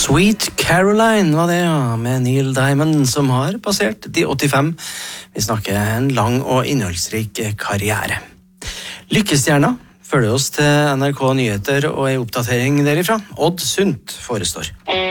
Sweet Caroline var det, ja, med Neil Diamond, som har passert de 85. Vi snakker en lang og innholdsrik karriere. Lykkestjerna følger oss til NRK Nyheter og en oppdatering derifra. Odd Sundt forestår.